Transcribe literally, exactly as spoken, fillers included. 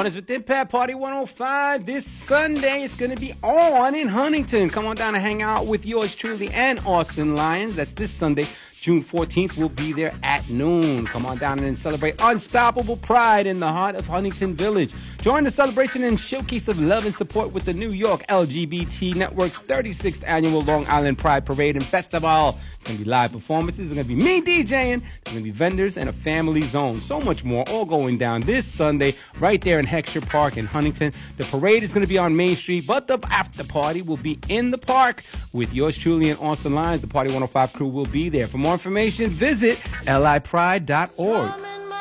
Mornings with Impact Party one oh five. This Sunday, it's going to be on in Huntington. Come on down and hang out with yours truly and Austin Lions. That's this Sunday, June fourteenth. We'll be there at noon. Come on down and celebrate Unstoppable Pride in the heart of Huntington Village. Join the celebration and showcase of love and support with the New York L G B T Network's thirty-sixth Annual Long Island Pride Parade and Festival. It's going to be live performances. It's going to be me DJing. There's going to be vendors and a family zone. So much more all going down this Sunday right there in Heckscher Park in Huntington. The parade is going to be on Main Street, but the after party will be in the park with yours truly and Austin Lions. The Party one oh five crew will be there. For more information, visit L I pride dot org.